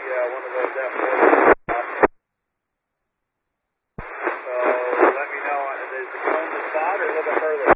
Yeah, one of those F4s. So let me know, is it on the spot or a little bit further?